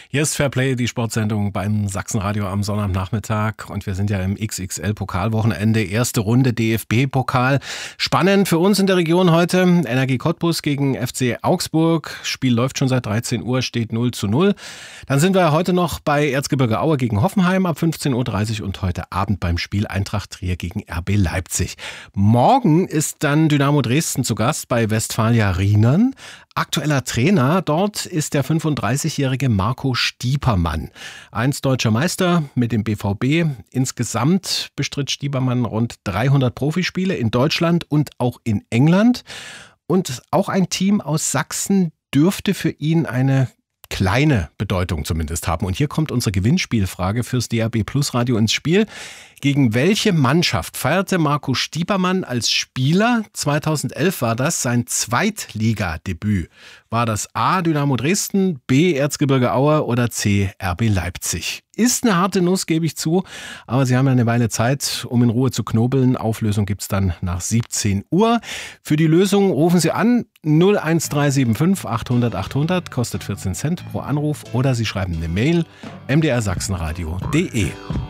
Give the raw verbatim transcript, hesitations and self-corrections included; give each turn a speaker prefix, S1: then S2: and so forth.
S1: Hier ist Fairplay, die Sportsendung beim Sachsenradio am Sonnabendnachmittag. Und wir sind ja im X X L-Pokalwochenende. Erste Runde D F B-Pokal. Spannend für uns in der Region heute. Energie Cottbus gegen F C Augsburg. Spiel läuft schon seit dreizehn Uhr, steht null zu null. Dann sind wir heute noch bei Erzgebirge Aue gegen Hoffenheim ab fünfzehn Uhr dreißig und heute Abend beim Spiel Eintracht Trier gegen R B Leipzig. Morgen ist dann Dynamo Dresden zu Gast bei Westfalia Rienern. Aktueller Trainer dort ist der fünfunddreißigjährige Marco Stiepermann. Einst deutscher Meister mit dem B V B. Insgesamt bestritt Stiepermann rund dreihundert Profispiele in Deutschland und auch in England. Und auch ein Team aus Sachsen dürfte für ihn eine kleine Bedeutung zumindest haben. Und hier kommt unsere Gewinnspielfrage fürs D A B Plus Radio ins Spiel. Gegen welche Mannschaft feierte Marco Stiepermann als Spieler? zweitausendelf war das sein Zweitligadebüt. War das A. Dynamo Dresden, B. Erzgebirge Aue oder C. R B Leipzig? Ist eine harte Nuss, gebe ich zu, aber Sie haben ja eine Weile Zeit, um in Ruhe zu knobeln. Auflösung gibt's dann nach siebzehn Uhr. Für die Lösung rufen Sie an null eins drei sieben fünf achthundert achthundert, kostet vierzehn Cent pro Anruf, oder Sie schreiben eine Mail m d r sachsenradio punkt d e.